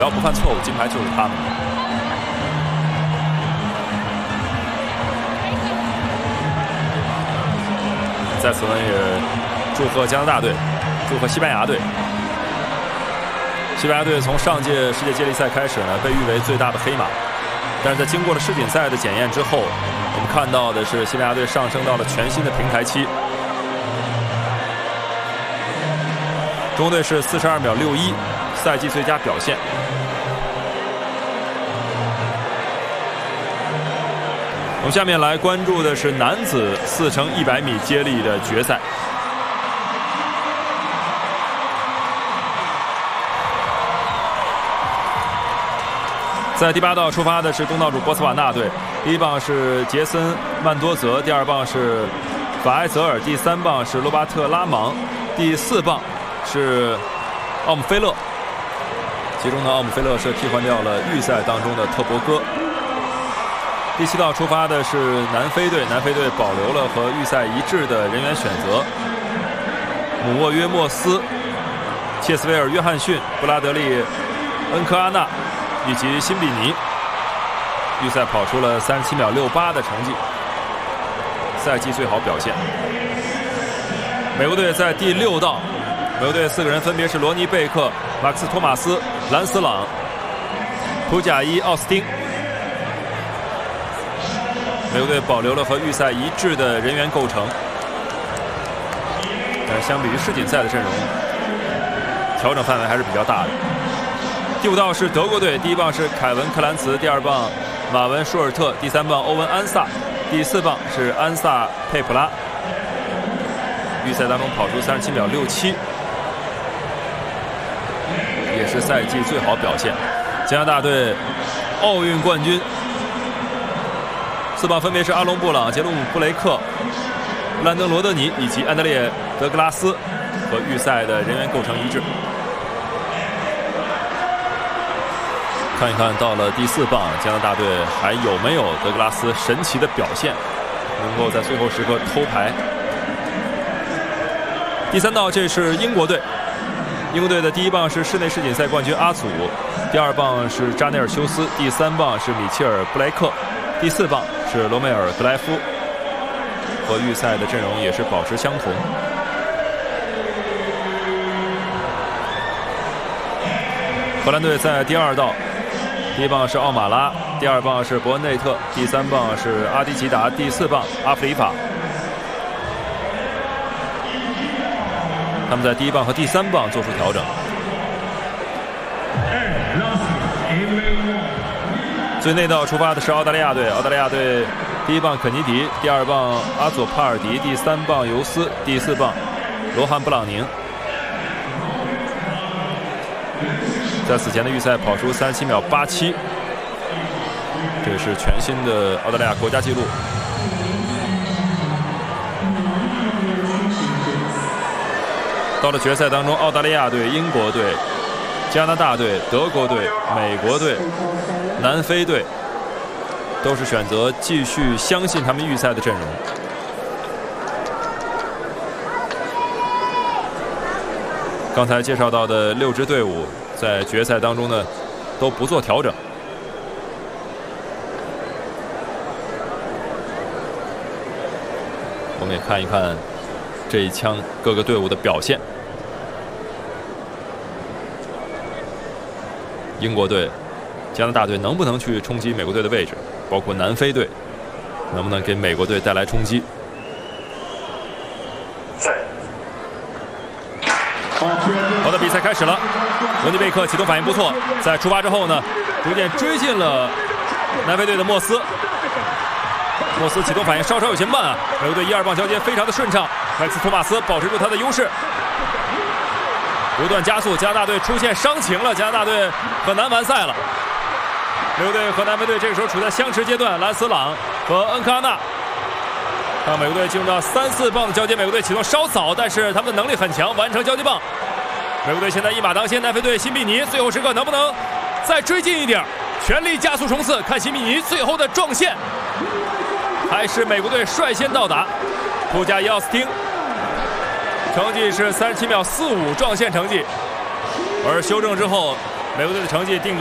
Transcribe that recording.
只要不犯错误，金牌就是他们。在此呢，也祝贺加拿大队，祝贺西班牙队。西班牙队从上届世界接力赛开始呢，被誉为最大的黑马，但是在经过了世锦赛的检验之后，我们看到的是西班牙队上升到了全新的平台期。中国队是42秒61，赛季最佳表现。我们下面来关注的是男子4×100米接力的决赛。在第8道出发的是东道主波斯瓦纳队，第1棒是杰森·曼多泽，第2棒是法埃泽尔，第3棒是罗巴特·拉芒，第4棒是奥姆菲勒。其中呢，奥姆菲勒是替换掉了预赛当中的特博戈。第7道出发的是南非队，南非队保留了和预赛一致的人员选择：姆沃约莫斯、切斯维尔·约翰逊、布拉德利·恩科阿纳以及辛比尼。预赛跑出了37秒68的成绩，赛季最好表现。美国队在第6道，美国队4个人分别是罗尼·贝克、马克思·托马斯、兰斯朗、普贾伊·奥斯汀。美国队保留了和预赛一致的人员构成，但是相比于世锦赛的阵容，调整范围还是比较大的。第5道是德国队，第1棒是凯文·克兰茨，第2棒马文·舒尔特，第3棒欧文·安萨，第4棒是安萨·佩普拉。预赛当中跑出37秒67，也是赛季最好表现。加拿大队奥运冠军。4棒分别是阿隆·布朗、杰鲁姆·布雷克、兰登·罗德尼以及安德烈·德格拉斯，和预赛的人员构成一致。看一看到了第4棒，加拿大队还有没有德格拉斯神奇的表现，能够在最后时刻偷牌。第3道，这是英国队。英国队的第1棒是室内世锦赛冠军阿祖，第2棒是扎内尔修斯，第3棒是米切尔·布莱克，第4棒是罗梅尔·格莱夫，和预赛的阵容也是保持相同。荷兰队在第2道，第1棒是奥马拉，第2棒是伯恩内特，第3棒是阿迪吉达，第4棒阿弗里法。他们在第1棒和第3棒做出调整。最内道出发的是澳大利亚队，澳大利亚队第1棒肯尼迪，第2棒阿佐帕尔迪，第3棒尤斯，第4棒罗汉布朗宁。在此前的预赛跑出37秒87，这是全新的澳大利亚国家纪录。到了决赛当中，澳大利亚队、英国队、加拿大队、德国队、美国队、南非队都是选择继续相信他们预赛的阵容。刚才介绍到的6支队伍在决赛当中呢都不做调整。我们也看一看这一枪各个队伍的表现。英国队、加拿大队能不能去冲击美国队的位置，包括南非队能不能给美国队带来冲击。好的，比赛开始了。罗尼贝克启动反应不错，在出发之后呢，逐渐追进了南非队的莫斯。莫斯启动反应稍稍有些慢啊，美国队1、2棒交接非常的顺畅，麦克斯·托马斯保持住他的优势，不断加速。加拿大队出现伤情了，加拿大队很难完赛了。美国队和南非队这个时候处在相持阶段，兰斯朗和恩科阿纳。让美国队进入到3、4棒的交接，美国队启动稍早，但是他们的能力很强，完成交接棒。美国队现在一马当先，南非队辛比尼最后时刻能不能再追进一点，全力加速冲刺，看辛比尼最后的撞线。还是美国队率先到达，普贾伊奥斯汀成绩是37秒45撞线成绩，而修正之后美国队的成绩定格。